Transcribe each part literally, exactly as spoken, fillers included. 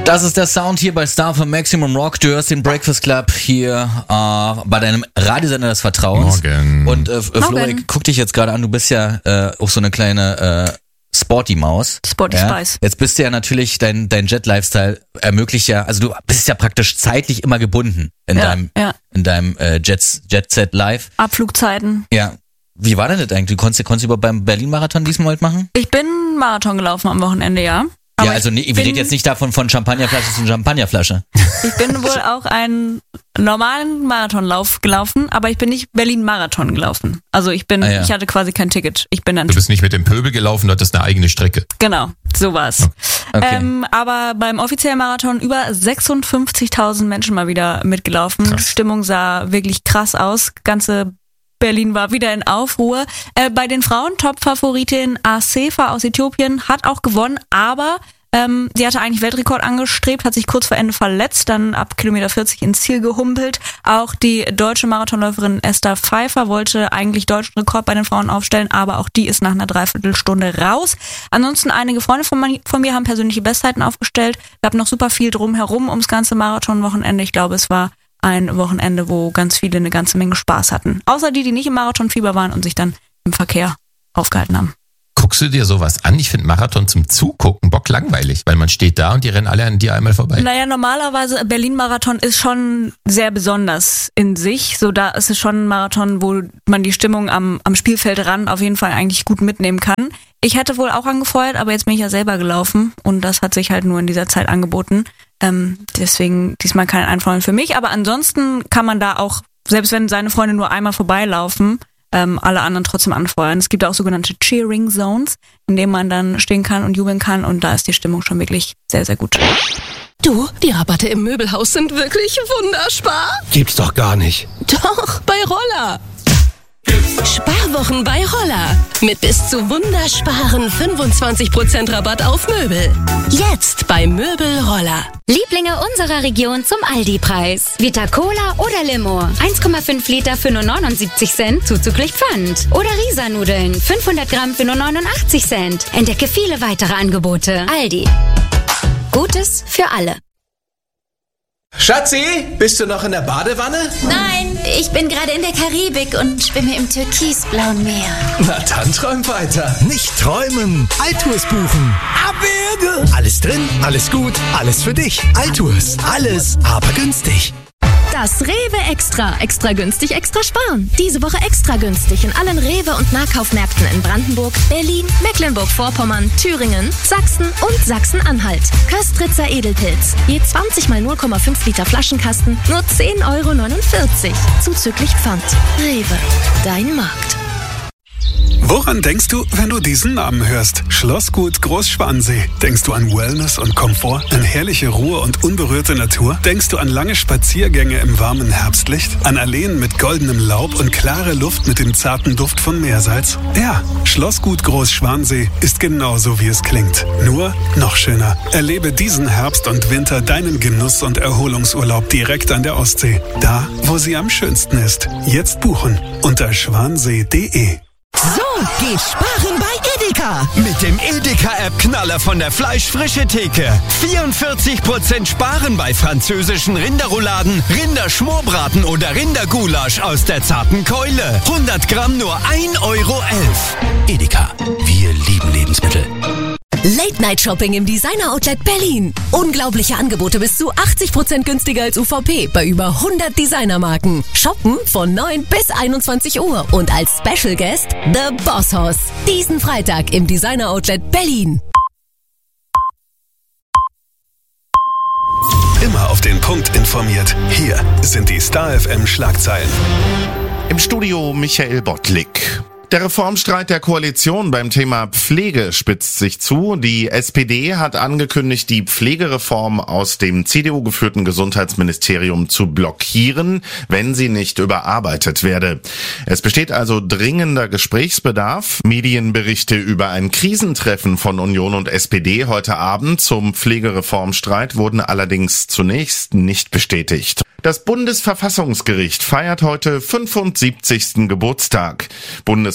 Das ist der Sound hier bei Star von Maximum Rock. Du hörst den Breakfast Club hier äh, bei deinem Radiosender des Vertrauens. Morgen. Und äh, Flo, ich guck dich jetzt gerade an, du bist ja äh, auch so eine kleine äh, Sporty-Maus. Sporty ja? Spice. Jetzt bist du ja natürlich, dein, dein Jet-Lifestyle ermöglicht ja, also du bist ja praktisch zeitlich immer gebunden in Ja, deinem, ja. in deinem äh, Jet, Jet-Set Live. Abflugzeiten. Ja. Wie war denn das eigentlich? Du konntest, konntest du überhaupt beim Berlin-Marathon diesmal heute machen? Ich bin Marathon gelaufen am Wochenende, ja. Aber ja, also nee, wir bin, reden jetzt nicht davon von Champagnerflasche zu Champagnerflasche. Ich bin wohl auch einen normalen Marathonlauf gelaufen, aber ich bin nicht Berlin-Marathon gelaufen. Also ich bin, Ah, ja. ich hatte quasi kein Ticket. Ich bin dann. Du bist nicht mit dem Pöbel gelaufen, du hattest eine eigene Strecke. Genau, so war's. Okay. Ähm, aber beim offiziellen Marathon über sechsundfünfzigtausend Menschen mal wieder mitgelaufen. Krass. Stimmung sah wirklich krass aus. Ganze Berlin war wieder in Aufruhr. Äh, bei den Frauen Top-Favoritin Asefa aus Äthiopien hat auch gewonnen, aber ähm, sie hatte eigentlich Weltrekord angestrebt, hat sich kurz vor Ende verletzt, dann ab Kilometer vierzig ins Ziel gehumpelt. Auch die deutsche Marathonläuferin Esther Pfeiffer wollte eigentlich deutschen Rekord bei den Frauen aufstellen, aber auch die ist nach einer Dreiviertelstunde raus. Ansonsten einige Freunde von, man, von mir haben persönliche Bestzeiten aufgestellt. Gab noch super viel drumherum ums ganze Marathonwochenende. Ich glaube, es war ein Wochenende, wo ganz viele eine ganze Menge Spaß hatten. Außer die, die nicht im Marathonfieber waren und sich dann im Verkehr aufgehalten haben. Guckst du dir sowas an? Ich finde Marathon zum Zugucken bock langweilig, weil man steht da und die rennen alle an dir einmal vorbei. Naja, normalerweise Berlin-Marathon ist schon sehr besonders in sich. So, da ist es schon ein Marathon, wo man die Stimmung am, am Spielfeldrand auf jeden Fall eigentlich gut mitnehmen kann. Ich hätte wohl auch angefeuert, aber jetzt bin ich ja selber gelaufen und das hat sich halt nur in dieser Zeit angeboten. Ähm, deswegen diesmal kein Einfreund für mich. Aber ansonsten kann man da auch, selbst wenn seine Freunde nur einmal vorbeilaufen, ähm, alle anderen trotzdem anfeuern. Es gibt auch sogenannte Cheering Zones, in denen man dann stehen kann und jubeln kann und da ist die Stimmung schon wirklich sehr, sehr gut. Du, die Rabatte im Möbelhaus sind wirklich wunderspar. Gibt's doch gar nicht. Doch, bei Roller. Sparwochen bei Roller. Mit bis zu wundersparen fünfundzwanzig Prozent Rabatt auf Möbel. Jetzt bei Möbel Roller. Lieblinge unserer Region zum Aldi-Preis. Vita Cola oder Limo. eins Komma fünf Liter für nur neunundsiebzig Cent zuzüglich Pfand. Oder Risa-Nudeln. fünfhundert Gramm für nur neunundachtzig Cent. Entdecke viele weitere Angebote. Aldi. Gutes für alle. Schatzi, bist du noch in der Badewanne? Nein, ich bin gerade in der Karibik und schwimme im türkisblauen Meer. Na dann träum weiter. Nicht träumen, Altours buchen. Abwürge! Alles drin, alles gut, alles für dich. Altours, alles, aber günstig. Das Rewe Extra. Extra günstig, extra sparen. Diese Woche extra günstig in allen Rewe- und Nahkaufmärkten in Brandenburg, Berlin, Mecklenburg-Vorpommern, Thüringen, Sachsen und Sachsen-Anhalt. Köstritzer Edelpilz. Je zwanzig mal null Komma fünf Liter Flaschenkasten. Nur zehn Euro neunundvierzig. Zuzüglich Pfand. Rewe. Dein Markt. Woran denkst du, wenn du diesen Namen hörst? Schlossgut Großschwansee. Denkst du an Wellness und Komfort? An herrliche Ruhe und unberührte Natur? Denkst du an lange Spaziergänge im warmen Herbstlicht? An Alleen mit goldenem Laub und klare Luft mit dem zarten Duft von Meersalz? Ja, Schlossgut Großschwansee ist genauso, wie es klingt. Nur noch schöner. Erlebe diesen Herbst und Winter deinen Genuss- und Erholungsurlaub direkt an der Ostsee. Da, wo sie am schönsten ist. Jetzt buchen unter schwansee punkt de. So geht sparen bei Edeka. Mit dem Edeka-App-Knaller von der Fleischfrische-Theke. vierundvierzig Prozent sparen bei französischen Rinderrouladen, Rinderschmorbraten oder Rindergulasch aus der zarten Keule. hundert Gramm nur ein Euro elf. Edeka, wir lieben Lebensmittel. Late-Night-Shopping im Designer-Outlet Berlin. Unglaubliche Angebote bis zu achtzig Prozent günstiger als U V P bei über hundert Designermarken. Shoppen von neun bis einundzwanzig Uhr und als Special Guest The Boss Hoss. Diesen Freitag im Designer-Outlet Berlin. Immer auf den Punkt informiert. Hier sind die Star F M Schlagzeilen. Im Studio Michael Bottlik. Der Reformstreit der Koalition beim Thema Pflege spitzt sich zu. Die S P D hat angekündigt, die Pflegereform aus dem C D U-geführten Gesundheitsministerium zu blockieren, wenn sie nicht überarbeitet werde. Es besteht also dringender Gesprächsbedarf. Medienberichte über ein Krisentreffen von Union und S P D heute Abend zum Pflegereformstreit wurden allerdings zunächst nicht bestätigt. Das Bundesverfassungsgericht feiert heute fünfundsiebzigsten Geburtstag. Bundespräsident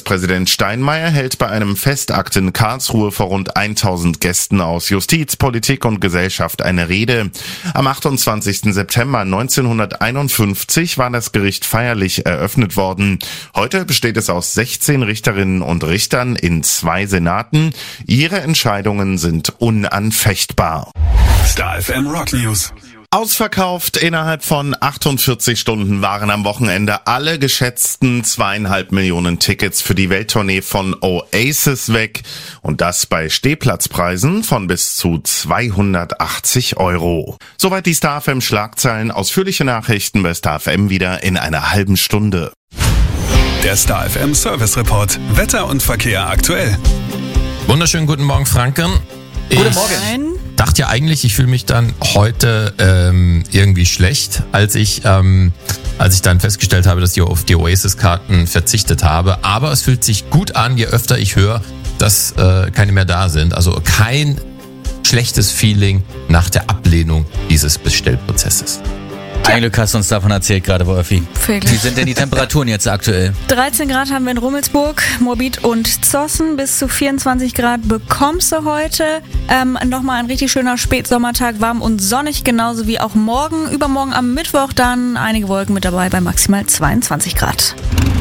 Bundespräsident Steinmeier hält bei einem Festakt in Karlsruhe vor rund tausend Gästen aus Justiz, Politik und Gesellschaft eine Rede. Am achtundzwanzigsten September neunzehnhunderteinundfünfzig war das Gericht feierlich eröffnet worden. Heute besteht es aus sechzehn Richterinnen und Richtern in zwei Senaten. Ihre Entscheidungen sind unanfechtbar. Star F M Rock News. Ausverkauft innerhalb von achtundvierzig Stunden waren am Wochenende alle geschätzten zweieinhalb Millionen Tickets für die Welttournee von Oasis weg. Und das bei Stehplatzpreisen von bis zu zweihundertachtzig Euro. Soweit die Star F M Schlagzeilen. Ausführliche Nachrichten bei Star F M wieder in einer halben Stunde. Der Star F M Service Report. Wetter und Verkehr aktuell. Wunderschönen guten Morgen, Franken. Guten Morgen. Ich dachte ja eigentlich, ich fühle mich dann heute ähm, irgendwie schlecht, als ich ähm, als ich dann festgestellt habe, dass ich auf die Oasis-Karten verzichtet habe. Aber es fühlt sich gut an, je öfter ich höre, dass äh, keine mehr da sind. Also kein schlechtes Feeling nach der Ablehnung dieses Bestellprozesses. Ein Glück hast du uns davon erzählt gerade, Wolfi. Wirklich. Wie sind denn die Temperaturen jetzt aktuell? dreizehn Grad haben wir in Rummelsburg, Moabit und Zossen. Bis zu vierundzwanzig Grad bekommst du heute. Ähm, Nochmal ein richtig schöner Spätsommertag, warm und sonnig, genauso wie auch morgen. Übermorgen am Mittwoch dann einige Wolken mit dabei bei maximal zweiundzwanzig Grad.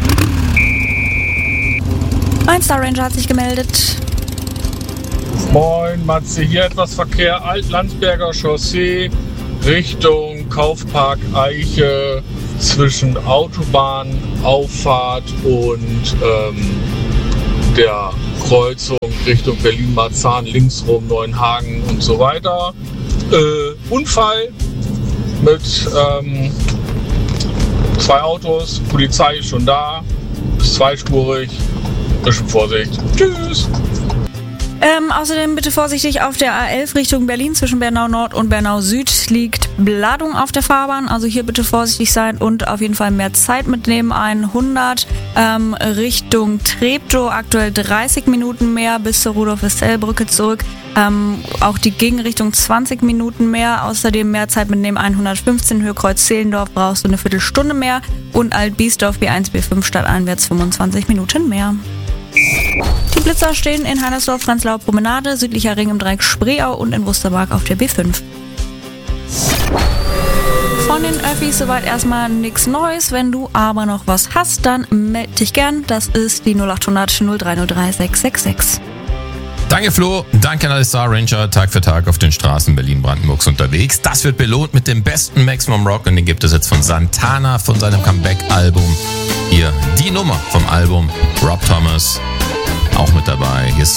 Ein Star Ranger hat sich gemeldet. Moin, Matze, hier etwas Verkehr, Altlandsberger Chaussee, Richtung Kaufpark Eiche, zwischen Autobahnauffahrt und ähm, der Kreuzung Richtung Berlin-Marzahn, linksrum Neuenhagen und so weiter. Äh, Unfall mit ähm, zwei Autos, Polizei ist schon da, ist zweispurig, bisschen Vorsicht. Tschüss! Ähm, außerdem bitte vorsichtig auf der A elf Richtung Berlin zwischen Bernau Nord und Bernau Süd liegt Bladung auf der Fahrbahn. Also hier bitte vorsichtig sein und auf jeden Fall mehr Zeit mitnehmen. hundert ähm, Richtung Treptow aktuell dreißig Minuten mehr bis zur Rudolf-Westell-Brücke zurück. Ähm, auch die Gegenrichtung zwanzig Minuten mehr. Außerdem mehr Zeit mitnehmen. hundertfünfzehn Höhekreuz Zehlendorf brauchst du eine Viertelstunde mehr. Und Alt-Biesdorf B eins B fünf stadteinwärts fünfundzwanzig Minuten mehr. Die Blitzer stehen in Heinersdorf, Prenzlauer Promenade, südlicher Ring im Dreieck Spreeau und in Wustermark auf der B fünf. Von den Öffis soweit erstmal nichts Neues. Wenn du aber noch was hast, dann melde dich gern. Das ist die null achthundert null drei null drei sechs sechs sechs. Danke Flo, danke an alle Star Ranger, Tag für Tag auf den Straßen Berlin-Brandenburgs unterwegs. Das wird belohnt mit dem besten Maximum Rock und den gibt es jetzt von Santana von seinem Comeback-Album. Hier die Nummer vom Album, Rob Thomas auch mit dabei. Hier ist